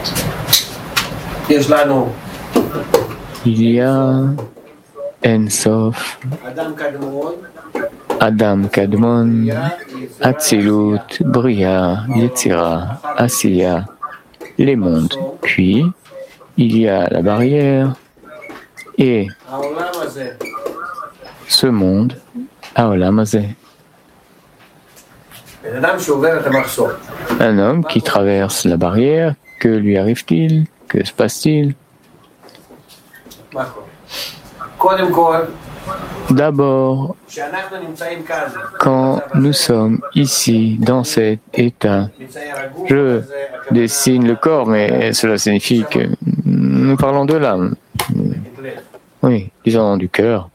Il y a En-Sof, Adam Kadmon, Atzilut, Bria, Yetzira, Asiya, les mondes. Puis, il y a la barrière et ce monde, Haolam Hazeh. Un homme qui traverse la barrière, que lui arrive-t-il? Que se passe-t-il? D'abord, quand nous sommes ici, dans cet état, je dessine le corps, mais cela signifie que nous parlons de l'âme. Oui, disons du cœur.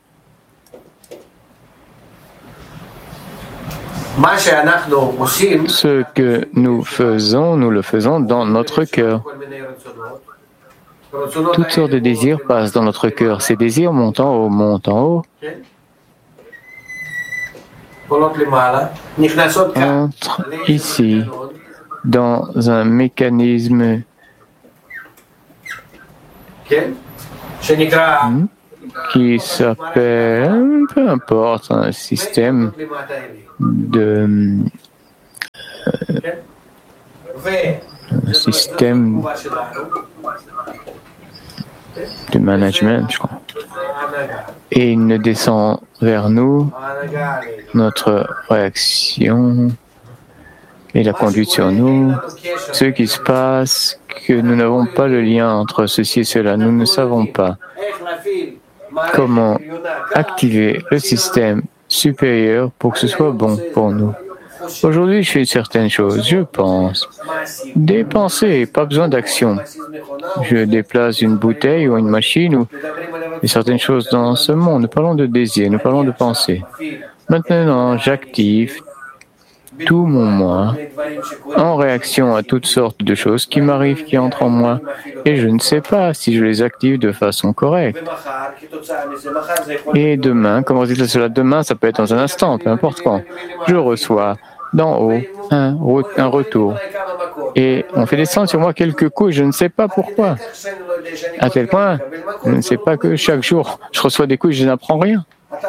Ce que nous le faisons dans notre cœur. Toutes sortes de désirs passent dans notre cœur. Ces désirs montent en haut, entrent ici, dans un mécanisme qui s'appelle, peu importe, un système de management, je crois. Et il ne descend vers nous, notre réaction et la conduite sur nous, ce qui se passe, que nous n'avons pas le lien entre ceci et cela. Nous ne savons pas comment activer le système supérieur pour que ce soit bon pour nous. Aujourd'hui, je fais certaines choses, je pense. Des pensées, pas besoin d'action. Je déplace une bouteille ou une machine ou certaines choses dans ce monde. Nous parlons de désir, nous parlons de pensée. Maintenant, j'active tout mon moi en réaction à toutes sortes de choses qui m'arrivent, qui entrent en moi. Et je ne sais pas si je les active de façon correcte. Et demain, comme résultat de cela, demain, ça peut être dans un instant, peu importe quand, je reçois d'en haut un retour. Et on fait descendre sur moi quelques coups et je ne sais pas pourquoi. À tel point, je ne sais pas que chaque jour, je reçois des coups et je n'apprends rien.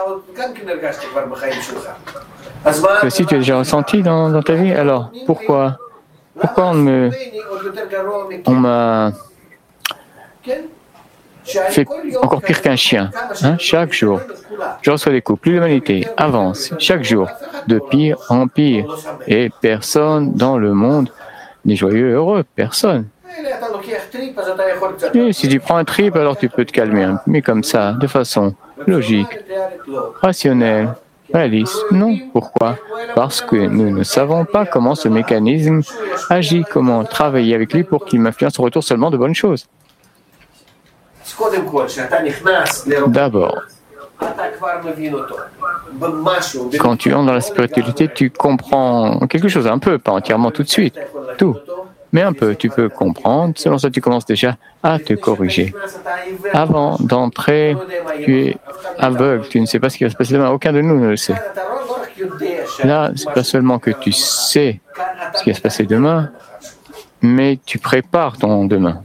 Que si tu as déjà ressenti dans ta vie, alors pourquoi on m'a fait encore pire qu'un chien, chaque jour. Je reçois des coups. Plus l'humanité avance chaque jour de pire en pire. Et personne dans le monde n'est joyeux et heureux. Personne. Et si tu prends un trip, alors tu peux te calmer. Mais comme ça, de façon logique, rationnelle, réaliste. Non. Pourquoi? Parce que nous ne savons pas comment ce mécanisme agit, comment travailler avec lui pour qu'il m'influence en retour seulement de bonnes choses. D'abord, quand tu entres dans la spiritualité, tu comprends quelque chose, un peu, pas entièrement tout de suite, tout, mais un peu, tu peux comprendre. Selon ça, tu commences déjà à te corriger. Avant d'entrer, tu es aveugle, tu ne sais pas ce qui va se passer demain, aucun de nous ne le sait. Là, ce n'est pas seulement que tu sais ce qui va se passer demain, mais tu prépares ton demain.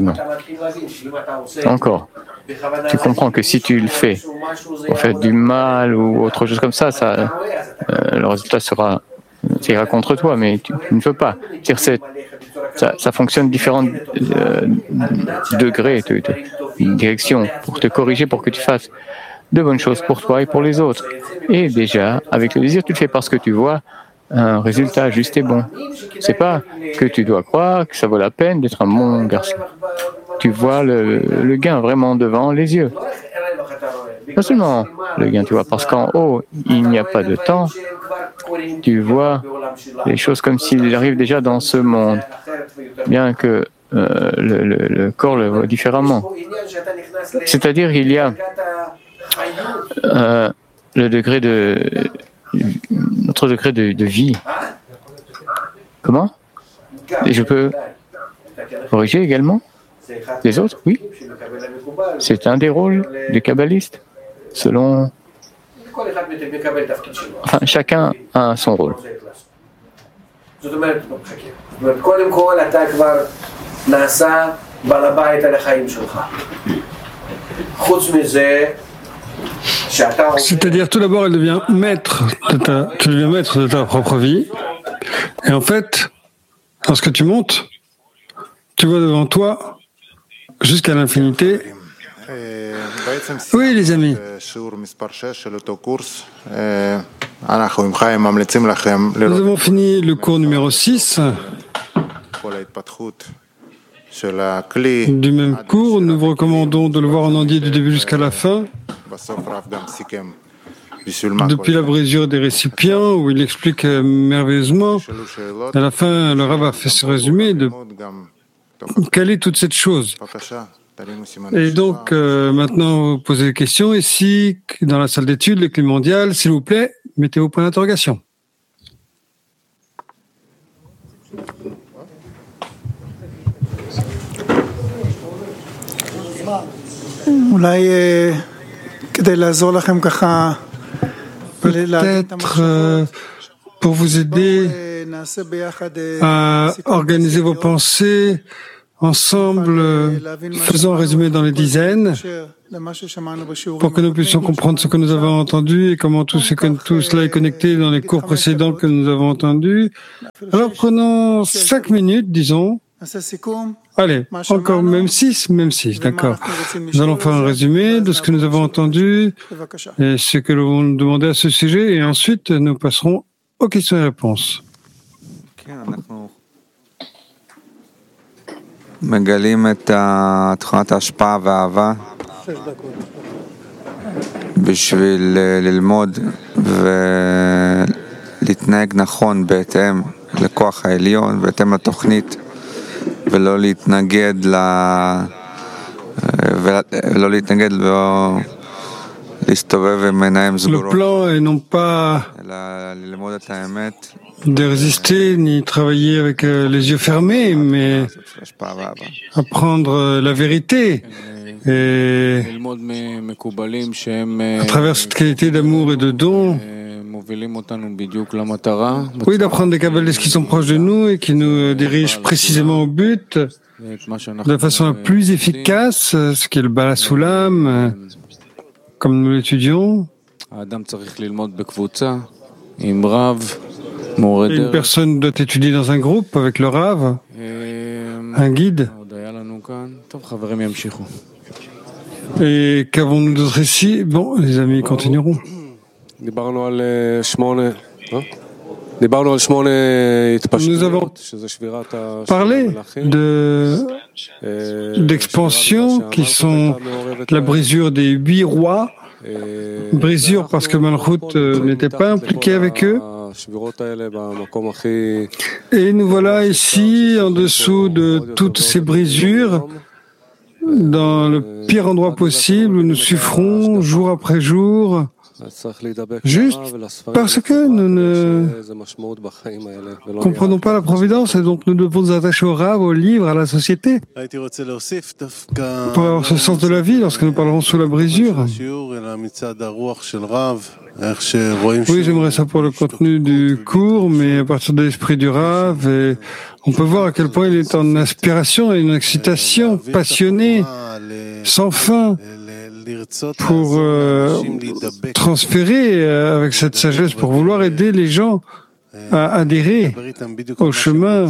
Encore, tu comprends que si tu le fais pour faire du mal ou autre chose comme ça, le résultat ira contre toi, mais tu ne veux pas. Ça fonctionne différents degrés, de direction, pour te corriger, pour que tu fasses de bonnes choses pour toi et pour les autres. Et déjà, avec le désir, tu le fais parce que tu vois un résultat juste et bon. C'est pas que tu dois croire que ça vaut la peine d'être un bon garçon. Tu vois le gain vraiment devant les yeux. Pas seulement le gain, tu vois, parce qu'en haut, il n'y a pas de temps. Tu vois les choses comme s'il arrive déjà dans ce monde, bien que le corps le voit différemment. C'est-à-dire, il y a notre degré de vie. Comment? Et je peux corriger également les autres? Oui. C'est un des rôles du kabbaliste, selon... Enfin, chacun a son rôle. נעשה בעל הבית על החיים שלך. חוץ מזה, c'est-à-dire, tout d'abord, tu deviens maître de ta propre vie. Et en fait, lorsque tu montes, tu vois devant toi, jusqu'à l'infinité. Oui, les amis. Nous avons fini le cours numéro 6. Du même cours, nous vous recommandons de le voir en entier du début jusqu'à la fin. Depuis la brisure des récipients, où il explique merveilleusement, à la fin, le Rav a fait ce résumé de quelle est toute cette chose. Et donc, maintenant, vous posez des questions. Ici, dans la salle d'études, les clés mondiales, s'il vous plaît, mettez vos points d'interrogation. Peut-être pour vous aider à organiser vos pensées ensemble, faisons un résumé dans les dizaines pour que nous puissions comprendre ce que nous avons entendu et comment tout cela est connecté dans les cours précédents que nous avons entendus. Alors prenons 5 minutes, disons. Allez, encore même 6, d'accord. Nous allons faire un résumé de ce que nous avons entendu et ce que nous avons demandé à ce sujet et ensuite nous passerons aux questions et réponses. מגלים את תכונת ההשפעה והאהבה בשביל ללמוד ולהתנהג נכון בהתאם לכוח העליון, בהתאם לתוכנית, ולא להתנגד ולא להסתובב עם עיניים סגורות, אלא ללמוד את האמת. De résister ni travailler avec les yeux fermés, mais apprendre la vérité et à travers cette qualité d'amour et de don, oui, d'apprendre des kabbalistes qui sont proches de nous et qui nous dirigent précisément au but de la façon la plus efficace, ce qui est le Balasulam, comme nous l'étudions. Une personne doit étudier dans un groupe avec le Rav, un guide. Et qu'avons-nous d'autre ici? Bon, les amis, continueront. Nous avons parlé d'expansion qui sont la brisure des 8 rois, brisure parce que Malchut n'était pas impliqué avec eux. Et nous voilà ici, en dessous de toutes ces brisures, dans le pire endroit possible où nous souffrons jour après jour, juste parce que nous ne comprenons pas la providence et donc nous devons nous attacher au Rav, au livre, à la société pour avoir ce sens de la vie lorsque nous parlerons sous la brisure. Oui, j'aimerais ça pour le contenu du cours, mais à partir de l'esprit du Rav, et on peut voir à quel point il est en inspiration et une excitation passionnée, sans fin, pour transférer avec cette sagesse, pour vouloir aider les gens à adhérer au chemin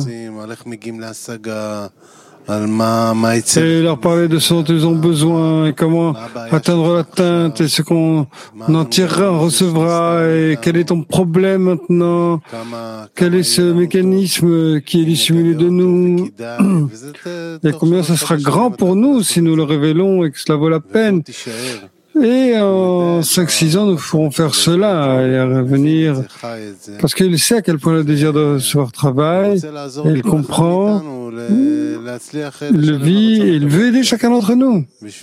et leur parler de ce dont ils ont besoin et comment atteindre l'atteinte et ce qu'on en tirera, en recevra et quel est ton problème maintenant, quel est ce mécanisme qui est dissimulé de nous et combien ça sera grand pour nous si nous le révélons et que cela vaut la peine. Et en 5-6 ans, nous ferrons faire cela et à revenir, parce qu'il sait à quel point le désir de recevoir travaille, et il comprend, il le vit, et il veut aider chacun d'entre nous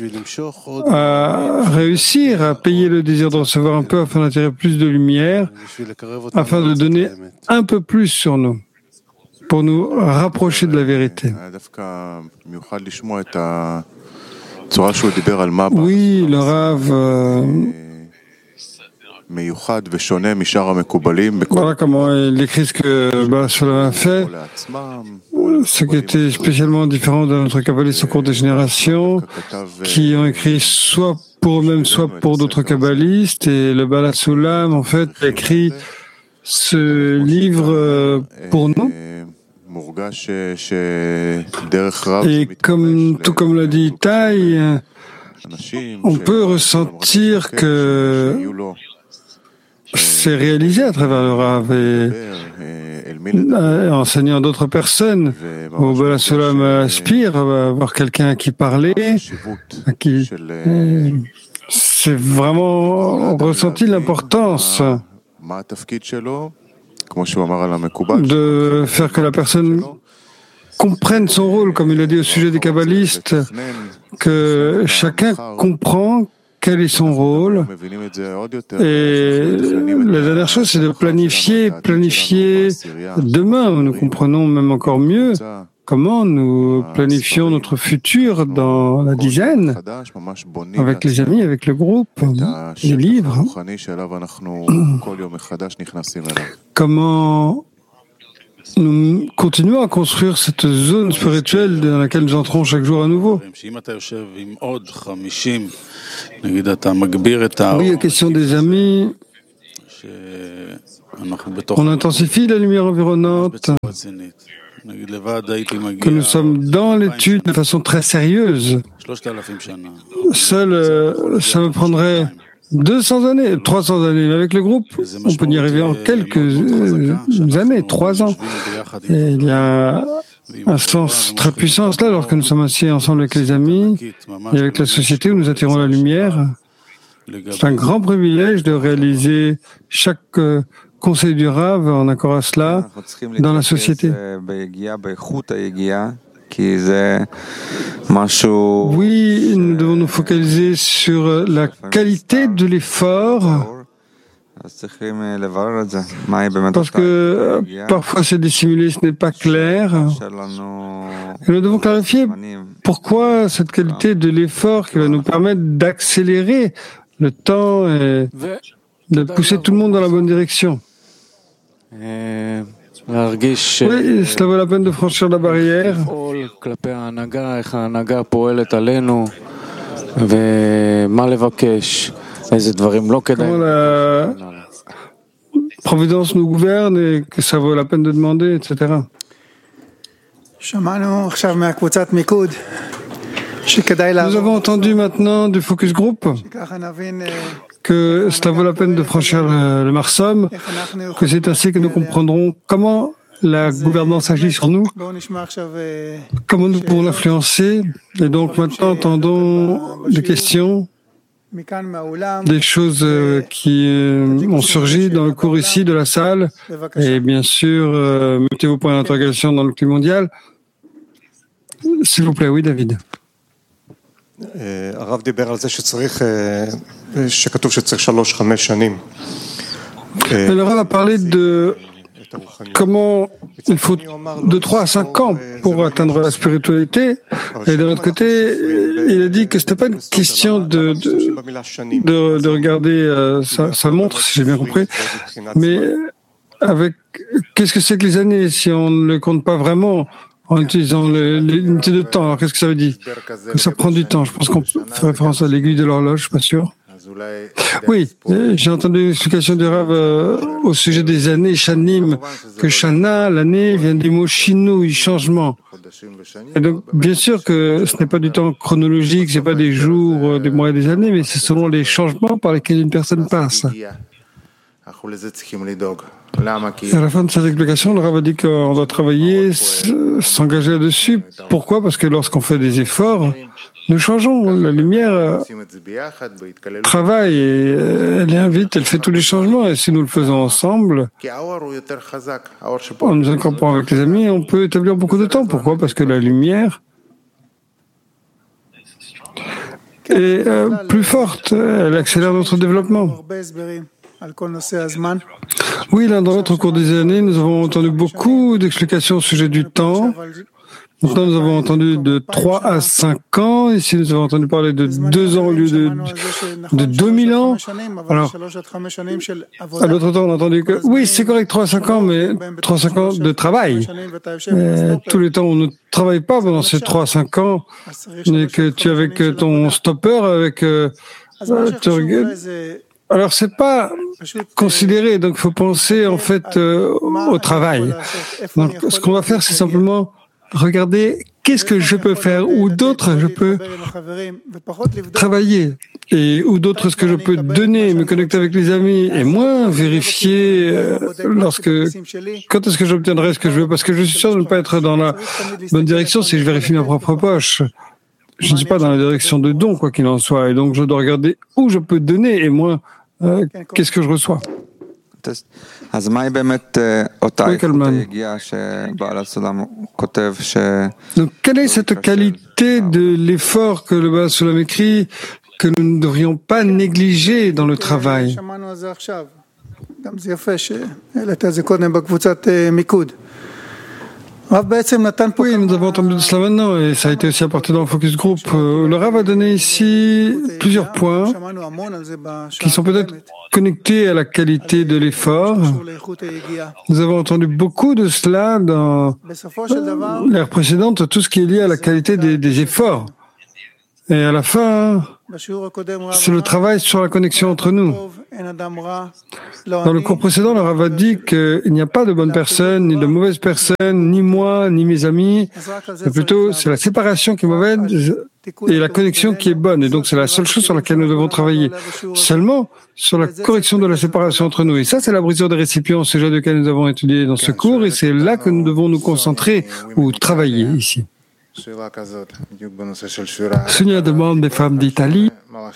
à réussir à payer le désir de recevoir un peu afin d'attirer plus de lumière, afin de donner un peu plus sur nous, pour nous rapprocher de la vérité. Oui, le Rav, voilà comment il décrit ce que Balasulam a fait. ce qui était spécialement différent de notre kabbalistes au cours des générations, qui ont écrit soit pour eux-mêmes, soit pour d'autres kabbalistes. Et le Baal HaSulam, en fait, a écrit ce livre pour nous. Et tout comme l'a dit Itai, on peut ressentir que c'est réalisé à travers le Rav et enseignant d'autres personnes. Au Baal HaSulam aspire à avoir quelqu'un à qui parler, à qui c'est vraiment ressenti l'importance de faire que la personne comprenne son rôle, comme il a dit au sujet des kabbalistes, que chacun comprend quel est son rôle. Et la dernière chose, c'est de planifier demain. Nous comprenons même encore mieux comment nous planifions notre futur dans la dizaine, avec les amis, avec le groupe, les livres. Comment nous continuons à construire cette zone spirituelle dans laquelle nous entrons chaque jour à nouveau. Oui, la question des amis. On intensifie la lumière environnante, que nous sommes dans l'étude de façon très sérieuse. Seul, ça me prendrait 200 années, 300 années. Mais avec le groupe, on peut y arriver en quelques années, 3 ans. Et il y a un sens très puissant là lorsque nous sommes assis ensemble avec les amis et avec la société où nous attirons la lumière. C'est un grand privilège de réaliser chaque conseil du Rav en accord à cela dans la société. Oui, nous devons nous focaliser sur la qualité de l'effort, parce que parfois c'est dissimulé, ce n'est pas clair. Et nous devons clarifier pourquoi cette qualité de l'effort qui va nous permettre d'accélérer le temps et de pousser tout le monde dans la bonne direction. Oui, cela vaut la peine de franchir la barrière. Comment la Providence nous gouverne et que ça vaut la peine de demander, etc. Nous avons entendu maintenant du focus group que cela vaut la peine de franchir le Marsum, que c'est ainsi que nous comprendrons comment la gouvernance agit sur nous, comment nous pouvons l'influencer. Et donc maintenant, entendons des questions, des choses qui ont surgi dans le cours ici de la salle. Et bien sûr, mettez vos points d'interrogation dans le climat mondial. S'il vous plaît, oui, David. הרב דיבר על זה שכתוב שצריך 3-5 שנים. Le Rav a parlé de comment il faut de 3 à 5 ans pour atteindre la spiritualité. Et de l'autre côté, il a dit que ce n'était pas une question de regarder sa montre, si j'ai bien compris, mais avec qu'est-ce que c'est que les années si on ne le compte pas vraiment en utilisant l'unité de temps. Alors, qu'est-ce que ça veut dire? Que ça prend du temps. Je pense qu'on fait référence à l'aiguille de l'horloge, je suis pas sûr. Oui, j'ai entendu une explication du Rav au sujet des années, Shanim, que Shana, l'année, vient du mot Shinou, changement. Et donc, bien sûr que ce n'est pas du temps chronologique, c'est pas des jours, des mois et des années, mais c'est selon les changements par lesquels une personne passe. À la fin de cette explication, le Rav a dit qu'on doit travailler, s'engager là-dessus. Pourquoi? Parce que lorsqu'on fait des efforts, nous changeons. La lumière travaille, et elle invite, elle fait tous les changements. Et si nous le faisons ensemble, en nous incorporant avec les amis, on peut établir beaucoup de temps. Pourquoi? Parce que la lumière est plus forte, elle accélère notre développement. Oui, l'un dans l'autre, au cours des années, nous avons entendu beaucoup d'explications au sujet du temps, Maintenant, nous avons entendu de 3 à 5 ans. Ici, nous avons entendu parler de 2 ans au lieu de 2000 ans. Alors, à l'autre temps, on a entendu que, oui, c'est correct, 3 à 5 ans, mais 3 à 5 ans de travail. Tous les temps, on ne travaille pas pendant ces 3 à 5 ans, mais que tu es avec ton stopper, avec... Alors, c'est pas considéré, donc il faut penser, en fait, au travail. Donc, ce qu'on va faire, c'est simplement... Regardez, qu'est-ce que je peux faire, ou d'autres je peux travailler, et ou d'autres ce que je peux donner, me connecter avec les amis, et moins vérifier quand est-ce que j'obtiendrai ce que je veux, parce que je suis sûr de ne pas être dans la bonne direction si je vérifie ma propre poche. Je ne suis pas dans la direction de don, quoi qu'il en soit, et donc je dois regarder où je peux donner, et moins qu'est-ce que je reçois. Oui, Kalman. Donc, quelle est cette qualité de l'effort que le Baal Sulam écrit que nous ne devrions pas négliger dans le travail? Oui, nous avons entendu de cela maintenant et ça a été aussi apporté dans le Focus Group. Le Rav a donné ici plusieurs points qui sont peut-être connectés à la qualité de l'effort. Nous avons entendu beaucoup de cela dans l'ère précédente, tout ce qui est lié à la qualité des efforts. Et à la fin, c'est le travail sur la connexion entre nous. Dans le cours précédent, le Rav a dit qu'il n'y a pas de bonne personne, ni de mauvaise personne, ni moi, ni mes amis. Mais plutôt, c'est la séparation qui est mauvaise et la connexion qui est bonne. Et donc, c'est la seule chose sur laquelle nous devons travailler. Seulement sur la correction de la séparation entre nous. Et ça, c'est la brisure des récipients, au sujet duquel nous avons étudié dans ce cours. Et c'est là que nous devons nous concentrer ou travailler ici. Sonia demande des femmes d'Italie.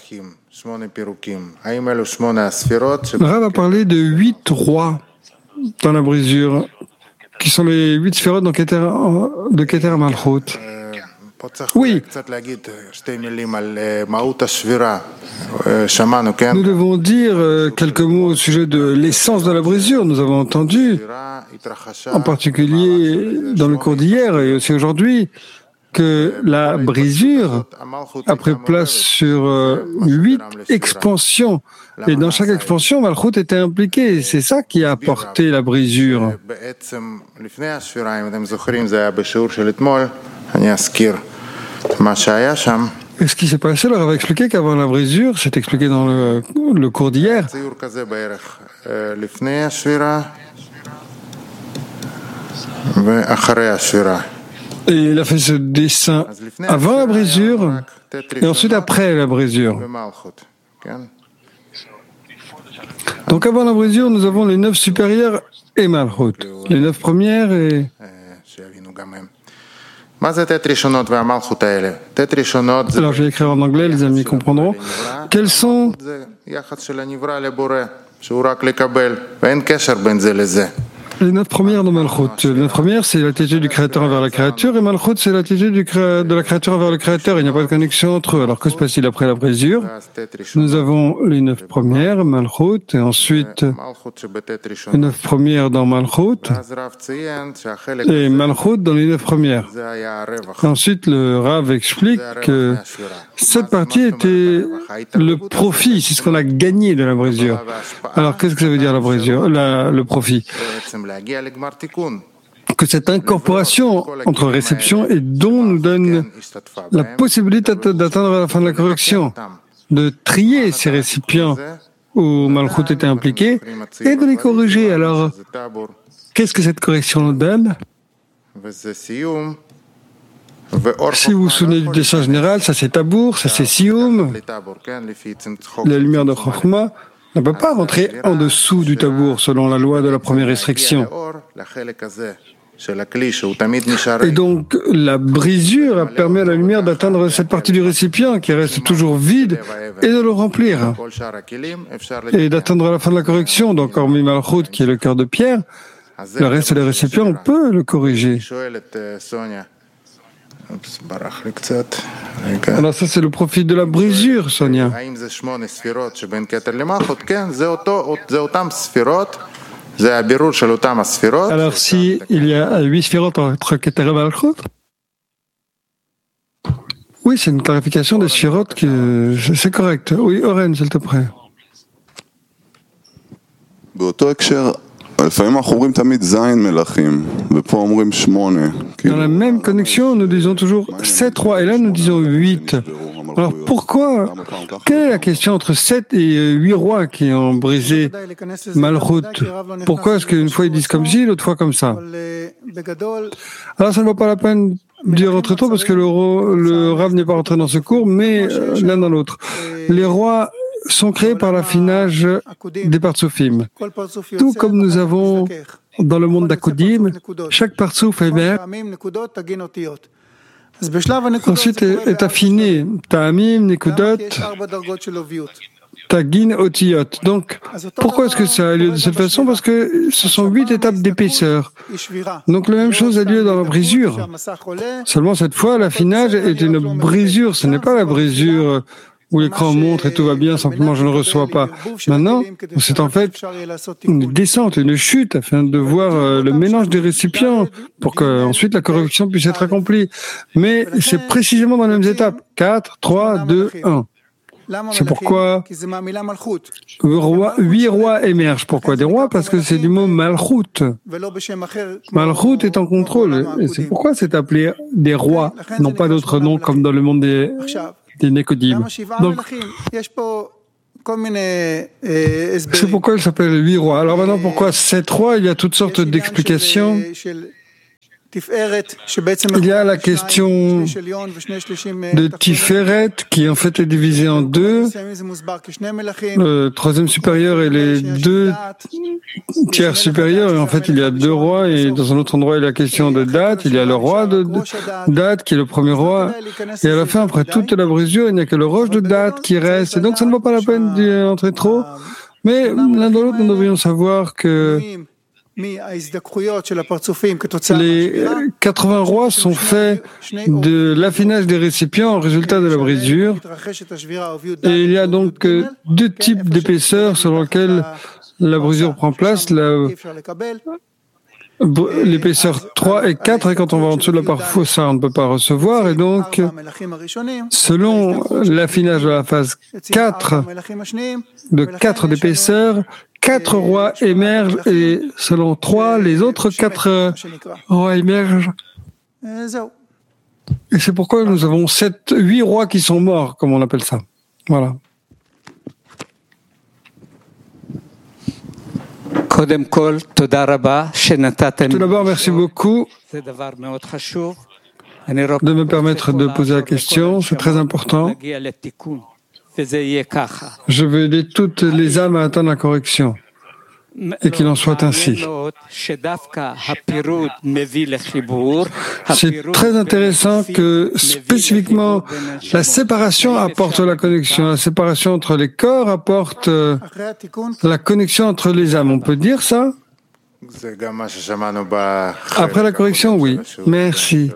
Le Rav a parlé de 8 rois dans la brisure, qui sont les 8 sphérotes de Keter Malchut. Oui. Nous devons dire quelques mots au sujet de l'essence de la brisure. Nous avons entendu, en particulier dans le cours d'hier et aussi aujourd'hui, que la brisure a pris place sur 8 expansions. Et dans chaque expansion, Malchut était impliqué. C'est ça qui a apporté la brisure. Et ce qui s'est passé, leur avait expliqué qu'avant la brisure, c'est expliqué dans le cours d'hier. Et il a fait ce dessin avant la brisure et ensuite après la brisure. Donc avant la brisure, nous avons les 9 supérieures et Malchut. Les 9 premières et... Alors je vais écrire en anglais, les amis comprendront. Quels sont... Les 9 premières de Malchut. Les 9 premières, c'est l'attitude du Créateur envers la créature, et Malchut, c'est l'attitude de la créature envers le Créateur. Il n'y a pas de connexion entre eux. Alors, que se passe-t-il après la brisure? Nous avons les 9 premières, Malchut, et ensuite les 9 premières dans Malchut, et Malchut dans les 9 premières. Et ensuite, le Rav explique que cette partie était le profit, c'est ce qu'on a gagné de la brisure. Alors, qu'est-ce que ça veut dire la brisure, le profit? Que cette incorporation entre réception et don nous donne la possibilité d'atteindre la fin de la correction, de trier ces récipients où Malchut était impliqué et de les corriger. Alors, qu'est-ce que cette correction nous donne? Si vous vous souvenez du dessin général, ça c'est Tabour, ça c'est Sioum, la lumière de Chokhmah ne peut pas rentrer en dessous du tabour selon la loi de la première restriction. Et donc, la brisure a permis à la lumière d'atteindre cette partie du récipient qui reste toujours vide et de le remplir. Et d'atteindre la fin de la correction, donc hormis Malchut qui est le cœur de pierre, le reste des récipients, on peut le corriger. Alors ça c'est le profit de la brisure, Sonia. Alors si il y a 8 sphérotes entre Keter et Malchut, Oui, c'est une clarification des Sphirot, c'est correct. Oui, Oren, s'il te plaît. Dans la même connexion, nous disons toujours 7 rois, et là nous disons 8. Alors pourquoi? Quelle est la question entre 7 et 8 rois qui ont brisé Malchut? Pourquoi est-ce qu'une fois ils disent comme ci, l'autre fois comme ça? Alors ça ne vaut pas la peine d'y rentrer trop parce que le Rav n'est pas rentré dans ce cours, mais l'un dans l'autre. Les rois sont créés par l'affinage des Partsufim. Tout comme nous avons dans le monde d'Akudim, chaque Partsouf émerge. Ensuite est affiné Ta'amim, Nekudot, Tagin, Otiyot. Donc, pourquoi est-ce que ça a lieu de cette façon? Parce que ce sont 8 étapes d'épaisseur. Donc, la même chose a lieu dans la brisure. Seulement, cette fois, l'affinage est une brisure. Ce n'est pas la brisure où l'écran montre et tout va bien, simplement je ne reçois pas. Maintenant, c'est en fait une descente, une chute, afin de voir le mélange des récipients, pour qu'ensuite la correction puisse être accomplie. Mais c'est précisément dans les mêmes étapes. 4, 3, 2, 1. C'est pourquoi 8 rois émergent. Pourquoi des rois? Parce que c'est du mot Malchut. Malchut est en contrôle. Et c'est pourquoi c'est appelé des rois, non pas d'autres noms comme dans le monde des Nekodim. Donc, c'est pourquoi il s'appelle 8 rois. Alors maintenant, pourquoi 7 rois? Il y a toutes sortes d'explications. Il y a la question de Tiferet qui en fait est divisée en deux, le troisième supérieur et les 2 tiers supérieurs, et en fait il y a 2 rois, et dans un autre endroit il y a la question de date, il y a le roi de date qui est le premier roi, et à la fin après toute la brisure il n'y a que le roche de date qui reste, et donc ça ne vaut pas la peine d'y entrer trop, mais l'un dans l'autre nous devrions savoir que les 80 rois sont faits de l'affinage des récipients en résultat de la brisure. Et il y a donc 2 types d'épaisseur selon lesquels la brisure prend place. L'épaisseur 3 et 4, et quand on va en dessous de la parfois ça on ne peut pas recevoir, et donc selon l'affinage de la phase 4 de 4 d'épaisseur, 4 rois émergent, et selon 3, les autres 4 rois émergent. Et c'est pourquoi nous avons 8 rois qui sont morts, comme on appelle ça. Voilà. Tout d'abord, merci beaucoup de me permettre de poser la question. C'est très important. Je veux aider toutes les âmes à atteindre la correction. Et qu'il en soit ainsi. C'est très intéressant que spécifiquement la séparation apporte la connexion. La séparation entre les corps apporte la connexion entre les âmes. On peut dire ça? Après la correction, oui. Merci.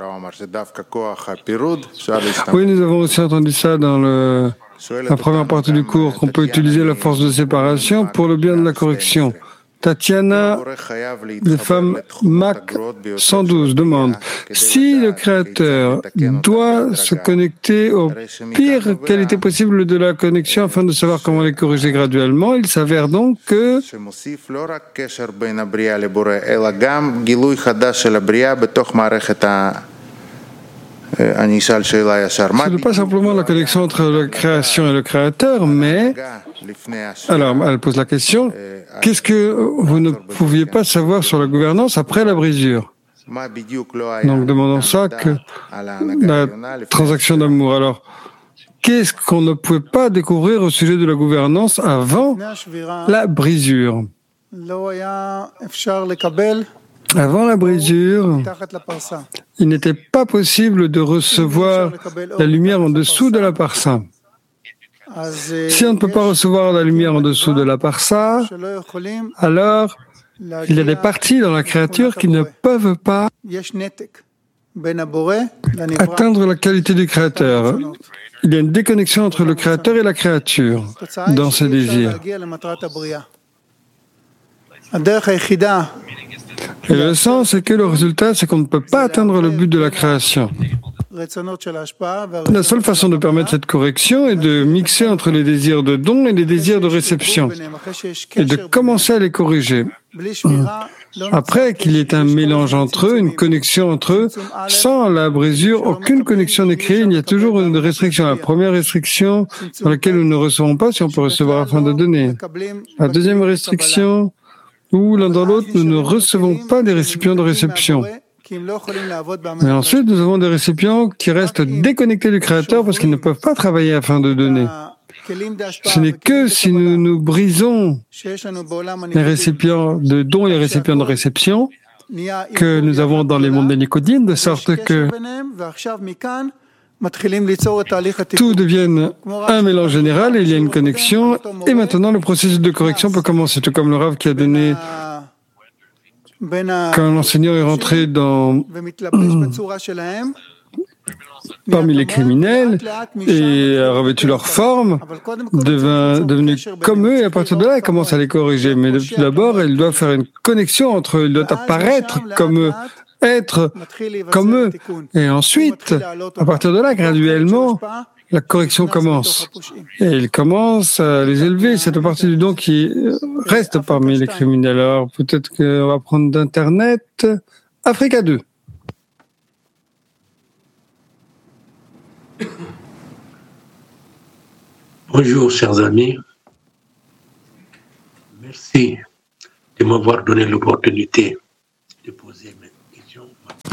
Oui, nous avons aussi entendu ça dans la première partie du cours, qu'on peut utiliser la force de séparation pour le bien de la correction. Tatiana, de femme Mac 112, demande si le Créateur doit se connecter aux pires qualités possibles de la connexion afin de savoir comment les corriger graduellement, il s'avère donc que ce n'est pas simplement la connexion entre la création et le Créateur, mais... Alors, elle pose la question, qu'est-ce que vous ne pouviez pas savoir sur la gouvernance après la brisure? Donc, demandons ça que la transaction d'amour. Alors, qu'est-ce qu'on ne pouvait pas découvrir au sujet de la gouvernance avant la brisure? Avant la brisure, il n'était pas possible de recevoir la lumière en dessous de la parsa. Si on ne peut pas recevoir la lumière en dessous de la parsa, alors il y a des parties dans la créature qui ne peuvent pas atteindre la qualité du créateur. Il y a une déconnexion entre le créateur et la créature dans ses désirs. Et le sens, c'est que le résultat, c'est qu'on ne peut pas atteindre le but de la création. La seule façon de permettre cette correction est de mixer entre les désirs de don et les désirs de réception et de commencer à les corriger. Après qu'il y ait un mélange entre eux, une connexion entre eux, sans la brisure, aucune connexion n'est créée, il y a toujours une restriction. La première restriction dans laquelle nous ne recevons pas si on peut recevoir afin de donner. La deuxième restriction, où l'un dans l'autre, nous ne recevons pas des récipients de réception. Mais ensuite, nous avons des récipients qui restent déconnectés du Créateur parce qu'ils ne peuvent pas travailler afin de donner. Ce n'est que si nous nous brisons les récipients de dons et les récipients de réception que nous avons dans les mondes des Nicodines, de sorte que tout devienne un mélange général et il y a une connexion. Et maintenant, le processus de correction peut commencer, tout comme le Rav qui a donné... Quand l'enseignant est rentré parmi les criminels et a revêtu leur forme, devenu comme eux, et à partir de là, il commence à les corriger. Mais d'abord, il doit faire une connexion entre eux, il doit apparaître comme eux, être comme eux. Et ensuite, à partir de là, graduellement, la correction commence. Et il commence à les élever. C'est une partie du don qui reste parmi les criminels. Alors, peut-être qu'on va prendre d'Internet. Africa 2. Bonjour, chers amis. Merci de m'avoir donné l'opportunité de poser ma question.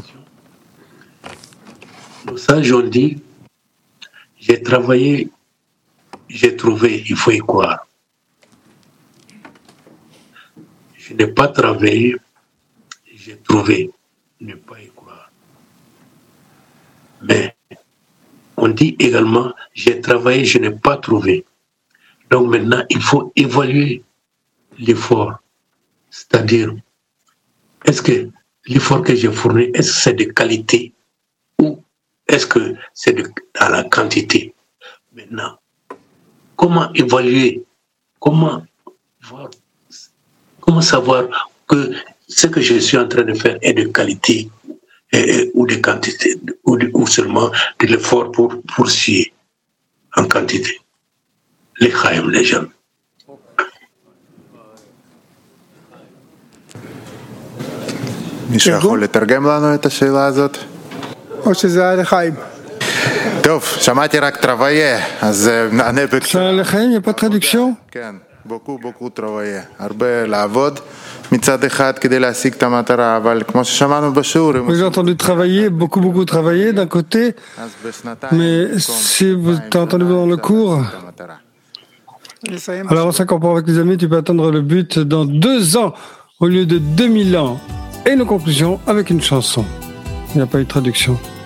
Nos sages ont dit, j'ai travaillé, j'ai trouvé, il faut y croire. Je n'ai pas travaillé, j'ai trouvé, ne pas y croire. Mais on dit également, j'ai travaillé, je n'ai pas trouvé. Donc maintenant, il faut évaluer l'effort. C'est-à-dire, est-ce que l'effort que j'ai fourni, est-ce que c'est de qualité ou est-ce que c'est à la quantité? Maintenant, comment évaluer, comment savoir que ce que je suis en train de faire est de qualité ou de quantité, ou seulement de l'effort pour poursuivre en quantité? Les chaim, les jeunes. מישהו יכול לתרגם לנו את השאלה הזאת? או שזה היה לחיים? טוב, שמעתי רק טרוויה, אז נענה בקצרה. לחיים, יש פה טרדיקשן? כן, בוקו טרוויה. הרבה לעבוד מצד אחד כדי להשיג את המטרה, אבל כמו ששמענו בשיעור... Vous avez entendu travailler, beaucoup travailler d'un côté, mais si vous t'as entendu dans le cours, alors on s'incorpore avec les amis, tu peux atteindre le but dans 2 ans au lieu de 2000 ans. Et nos conclusions avec une chanson. Il n'y a pas eu de traduction.